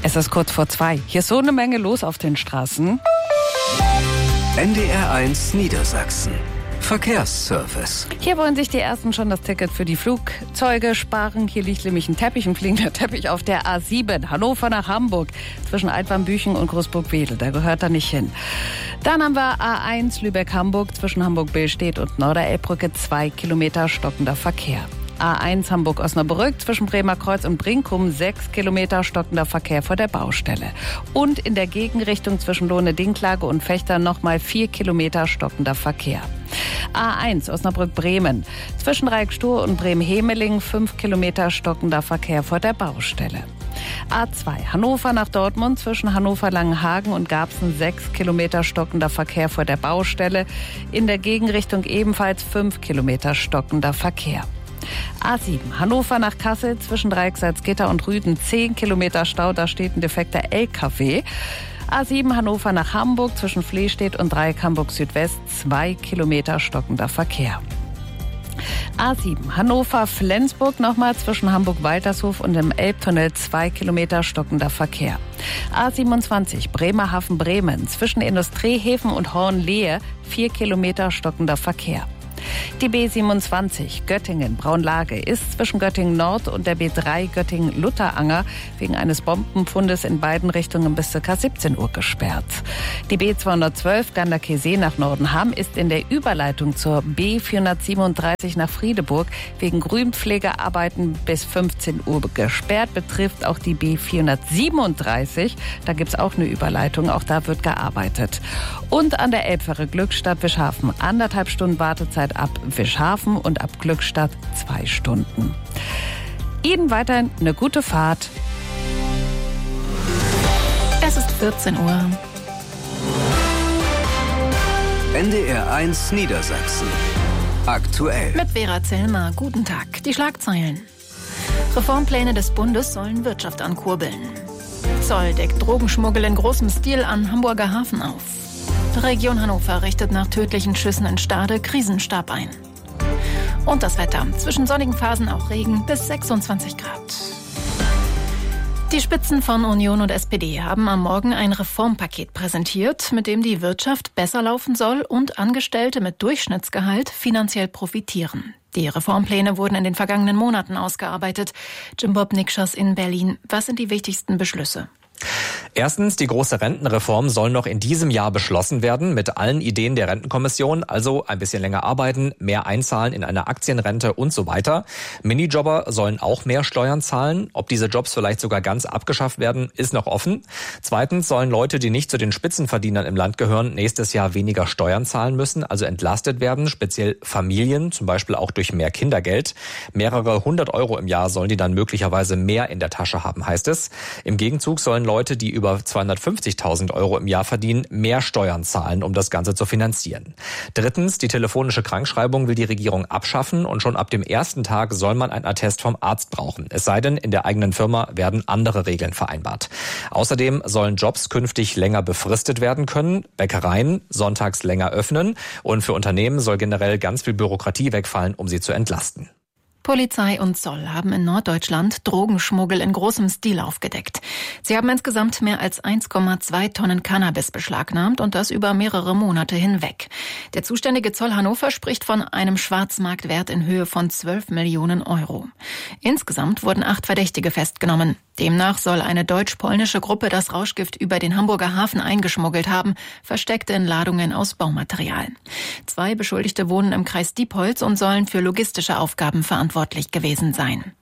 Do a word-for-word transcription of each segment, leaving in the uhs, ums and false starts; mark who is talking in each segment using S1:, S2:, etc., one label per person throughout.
S1: Es ist kurz vor zwei. Hier ist so eine Menge los auf den Straßen.
S2: N D R eins Niedersachsen. Verkehrsservice.
S1: Hier wollen sich die Ersten schon das Ticket für die Flugzeuge sparen. Hier liegt nämlich ein Teppich, ein fliegender Teppich auf der A sieben. Hannover nach Hamburg. Zwischen Altwarmbüchen und Großburg-Wedel. Da gehört er nicht hin. Dann haben wir A eins Lübeck-Hamburg. Zwischen Hamburg-Billstedt und Norderelbbrücke. Zwei Kilometer stockender Verkehr. A eins Hamburg-Osnabrück zwischen Bremerkreuz und Brinkum, sechs Kilometer stockender Verkehr vor der Baustelle. Und in der Gegenrichtung zwischen Lohne-Dinklage und Vechta nochmal vier Kilometer stockender Verkehr. A eins Osnabrück-Bremen zwischen Reikstour und Bremen-Hemeling, fünf Kilometer stockender Verkehr vor der Baustelle. A zwei Hannover nach Dortmund zwischen Hannover-Langenhagen und Garbsen, sechs Kilometer stockender Verkehr vor der Baustelle. In der Gegenrichtung ebenfalls fünf Kilometer stockender Verkehr. A sieben Hannover nach Kassel zwischen Dreieck-Salzgitter und Rüden, zehn Kilometer Stau, da steht ein defekter L K W. A sieben Hannover nach Hamburg zwischen Flehstedt und Dreieck Hamburg Südwest, zwei Kilometer stockender Verkehr. A sieben Hannover-Flensburg nochmal zwischen Hamburg-Waltershof und dem Elbtunnel, zwei Kilometer stockender Verkehr. A siebenundzwanzig Bremerhaven-Bremen zwischen Industriehäfen und Hornlehe, vier Kilometer stockender Verkehr. Die B siebenundzwanzig Göttingen-Braunlage ist zwischen Göttingen-Nord und der B drei Göttingen-Lutteranger wegen eines Bombenfundes in beiden Richtungen bis ca. siebzehn Uhr gesperrt. Die B zweihundertzwölf Ganderkesee nach Nordenham ist in der Überleitung zur B vierhundertsiebenunddreißig nach Friedeburg wegen Grünpflegearbeiten bis fünfzehn Uhr gesperrt. Betrifft auch die B vierhundertsiebenunddreißig. Da gibt es auch eine Überleitung, auch da wird gearbeitet. Und an der Elbfähre Glückstadt-Wischhafen anderthalb Stunden Wartezeit ab Wischhafen und ab Glückstadt zwei Stunden. Ihnen weiterhin eine gute Fahrt.
S3: Es ist vierzehn Uhr.
S2: N D R eins Niedersachsen. Aktuell.
S3: Mit Vera Zellmer. Guten Tag. Die Schlagzeilen. Reformpläne des Bundes sollen Wirtschaft ankurbeln. Zoll deckt Drogenschmuggel in großem Stil an Hamburger Hafen auf. Region Hannover richtet nach tödlichen Schüssen in Stade Krisenstab ein. Und das Wetter. Zwischen sonnigen Phasen auch Regen bis sechsundzwanzig Grad. Die Spitzen von Union und S P D haben am Morgen ein Reformpaket präsentiert, mit dem die Wirtschaft besser laufen soll und Angestellte mit Durchschnittsgehalt finanziell profitieren. Die Reformpläne wurden in den vergangenen Monaten ausgearbeitet. Jim Bob Nikschas in Berlin. Was sind die wichtigsten Beschlüsse?
S4: Erstens, die große Rentenreform soll noch in diesem Jahr beschlossen werden mit allen Ideen der Rentenkommission, also ein bisschen länger arbeiten, mehr einzahlen in eine Aktienrente und so weiter. Minijobber sollen auch mehr Steuern zahlen. Ob diese Jobs vielleicht sogar ganz abgeschafft werden, ist noch offen. Zweitens sollen Leute, die nicht zu den Spitzenverdienern im Land gehören, nächstes Jahr weniger Steuern zahlen müssen, also entlastet werden, speziell Familien, zum Beispiel auch durch mehr Kindergeld. Mehrere hundert Euro im Jahr sollen die dann möglicherweise mehr in der Tasche haben, heißt es. Im Gegenzug sollen Leute, die über zweihundertfünfzigtausend Euro im Jahr verdienen, mehr Steuern zahlen, um das Ganze zu finanzieren. Drittens, die telefonische Krankschreibung will die Regierung abschaffen und schon ab dem ersten Tag soll man einen Attest vom Arzt brauchen. Es sei denn, in der eigenen Firma werden andere Regeln vereinbart. Außerdem sollen Jobs künftig länger befristet werden können, Bäckereien sonntags länger öffnen und für Unternehmen soll generell ganz viel Bürokratie wegfallen, um sie zu entlasten.
S3: Polizei und Zoll haben in Norddeutschland Drogenschmuggel in großem Stil aufgedeckt. Sie haben insgesamt mehr als eins Komma zwei Tonnen Cannabis beschlagnahmt und das über mehrere Monate hinweg. Der zuständige Zoll Hannover spricht von einem Schwarzmarktwert in Höhe von zwölf Millionen Euro. Insgesamt wurden acht Verdächtige festgenommen. Demnach soll eine deutsch-polnische Gruppe das Rauschgift über den Hamburger Hafen eingeschmuggelt haben, versteckt in Ladungen aus Baumaterial. Zwei Beschuldigte wohnen im Kreis Diepholz und sollen für logistische Aufgaben verantwortlich gewesen sein.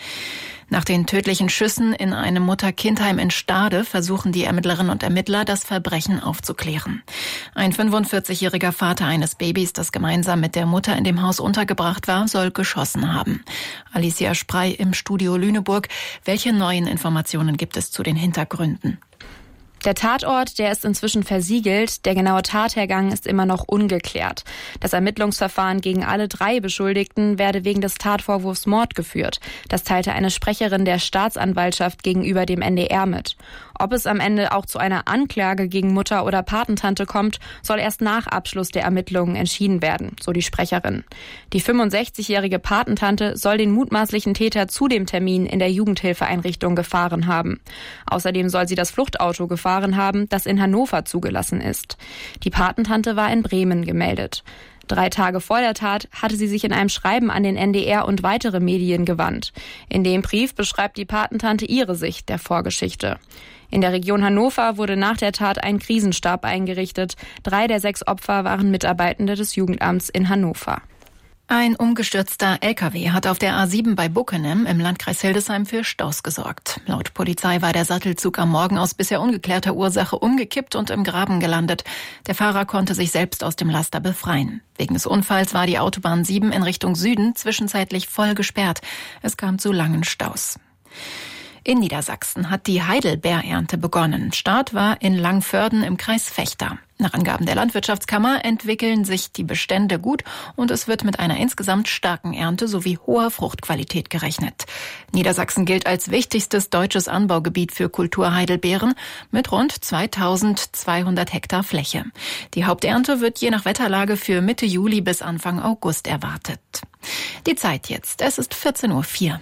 S3: Nach den tödlichen Schüssen in einem Mutter-Kind-Heim in Stade versuchen die Ermittlerinnen und Ermittler, das Verbrechen aufzuklären. Ein fünfundvierzigjähriger Vater eines Babys, das gemeinsam mit der Mutter in dem Haus untergebracht war, soll geschossen haben. Alicia Sprey im Studio Lüneburg. Welche neuen Informationen gibt es zu den Hintergründen?
S5: Der Tatort, der ist inzwischen versiegelt. Der genaue Tathergang ist immer noch ungeklärt. Das Ermittlungsverfahren gegen alle drei Beschuldigten werde wegen des Tatvorwurfs Mord geführt. Das teilte eine Sprecherin der Staatsanwaltschaft gegenüber dem N D R mit. Ob es am Ende auch zu einer Anklage gegen Mutter oder Patentante kommt, soll erst nach Abschluss der Ermittlungen entschieden werden, so die Sprecherin. Die fünfundsechzigjährige Patentante soll den mutmaßlichen Täter zu dem Termin in der Jugendhilfeeinrichtung gefahren haben. Außerdem soll sie das Fluchtauto gefahren haben, das in Hannover zugelassen ist. Die Patentante war in Bremen gemeldet. Drei Tage vor der Tat hatte sie sich in einem Schreiben an den N D R und weitere Medien gewandt. In dem Brief beschreibt die Patentante ihre Sicht der Vorgeschichte. In der Region Hannover wurde nach der Tat ein Krisenstab eingerichtet. Drei der sechs Opfer waren Mitarbeitende des Jugendamts in Hannover.
S3: Ein umgestürzter L K W hat auf der A sieben bei Buckenem im Landkreis Hildesheim für Staus gesorgt. Laut Polizei war der Sattelzug am Morgen aus bisher ungeklärter Ursache umgekippt und im Graben gelandet. Der Fahrer konnte sich selbst aus dem Laster befreien. Wegen des Unfalls war die Autobahn sieben in Richtung Süden zwischenzeitlich voll gesperrt. Es kam zu langen Staus. In Niedersachsen hat die Heidelbeerernte begonnen. Start war in Langförden im Kreis Vechta. Nach Angaben der Landwirtschaftskammer entwickeln sich die Bestände gut und es wird mit einer insgesamt starken Ernte sowie hoher Fruchtqualität gerechnet. Niedersachsen gilt als wichtigstes deutsches Anbaugebiet für Kulturheidelbeeren mit rund zweitausendzweihundert Hektar Fläche. Die Haupternte wird je nach Wetterlage für Mitte Juli bis Anfang August erwartet. Die Zeit jetzt. Es ist vierzehn Uhr vier.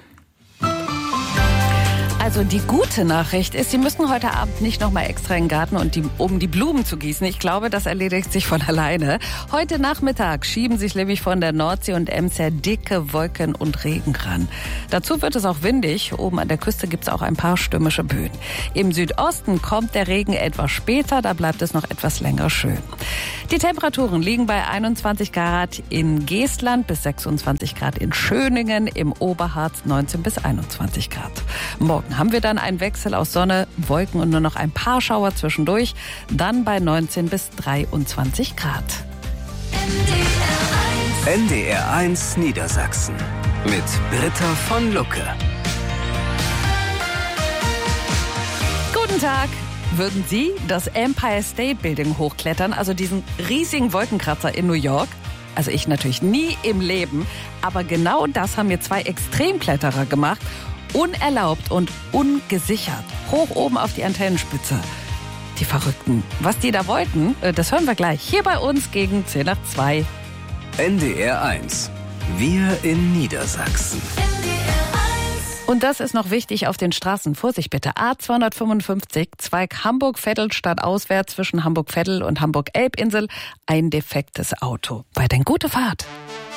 S1: Also die gute Nachricht ist, Sie müssen heute Abend nicht noch mal extra in den Garten, und die, um die Blumen zu gießen. Ich glaube, das erledigt sich von alleine. Heute Nachmittag schieben sich nämlich von der Nordsee und Ems her dicke Wolken und Regen ran. Dazu wird es auch windig. Oben an der Küste gibt es auch ein paar stürmische Böen. Im Südosten kommt der Regen etwas später, da bleibt es noch etwas länger schön. Die Temperaturen liegen bei einundzwanzig Grad in Geestland bis sechsundzwanzig Grad in Schöningen, im Oberharz neunzehn bis einundzwanzig Grad. Morgen haben wir dann einen Wechsel aus Sonne, Wolken und nur noch ein paar Schauer zwischendurch, dann bei neunzehn bis dreiundzwanzig Grad.
S2: N D R eins Niedersachsen mit Britta von Lucke.
S1: Guten Tag. Würden Sie das Empire State Building hochklettern, also diesen riesigen Wolkenkratzer in New York? Also ich natürlich nie im Leben, aber genau das haben mir zwei Extremkletterer gemacht. Unerlaubt und ungesichert. Hoch oben auf die Antennenspitze. Die Verrückten. Was die da wollten, das hören wir gleich. Hier bei uns gegen zehn nach zwei.
S2: N D R eins. Wir in Niedersachsen.
S1: Und das ist noch wichtig auf den Straßen. Vorsicht bitte. A zweihundertfünfundfünfzig, Zweig Hamburg-Veddel stadtauswärts zwischen Hamburg-Veddel und Hamburg-Elbinsel. Ein defektes Auto. Weiterhin gute Fahrt.